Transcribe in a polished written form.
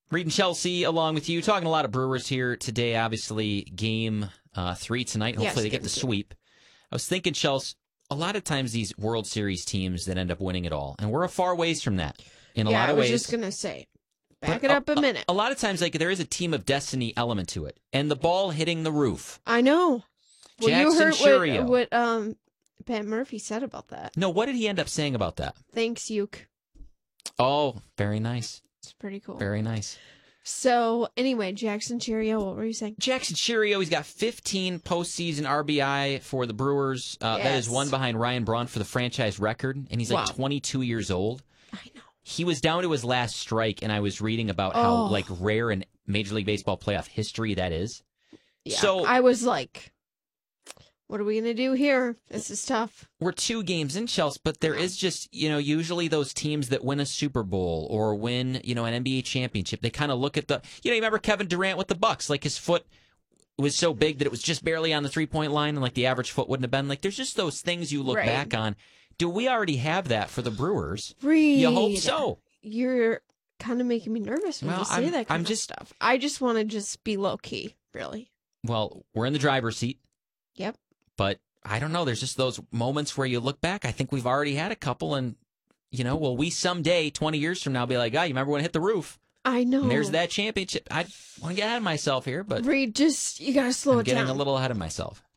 Reed and Chelsea along with you. Talking a lot of Brewers here today. Obviously, game 3 tonight. Hopefully they get the sweep. I was thinking, Chelsea, a lot of times these World Series teams that end up winning it all, and we're a far ways from that in a lot of ways. I was just going to say, back it up a minute. A lot of times, like, there is a team of destiny element to it, and the ball hitting the roof. I know. Well, Jackson you heard what Pat Murphy said about that. No, what did he end up saying about that? Thanks, Uke. Oh, very nice. It's pretty cool. Very nice. So, anyway, Jackson Chourio, what were you saying? Jackson Chourio, he's got 15 postseason RBI for the Brewers. That is one behind Ryan Braun for the franchise record, and he's like 22 years old. I know. He was down to his last strike, and I was reading about how like rare in Major League Baseball playoff history that is. Yeah, so I was like, what are we going to do here? This is tough. We're 2 games in, Chelsea, but there is just, usually those teams that win a Super Bowl or win, an NBA championship, they kind of look at you remember Kevin Durant with the Bucks, like his foot was so big that it was just barely on the 3-point line and like the average foot wouldn't have been. Like there's just those things you look back on. Do we already have that for the Brewers? Reed, you hope so. You're kind of making me nervous when you say that kind of stuff. I just want to just be low key, really. Well, we're in the driver's seat. Yep. But I don't know. There's just those moments where you look back. I think we've already had a couple, and will we someday, 20 years from now, be like, you remember when it hit the roof? I know. And there's that championship. I want to get ahead of myself here, but Reed, you gotta slow it down. I'm getting a little ahead of myself.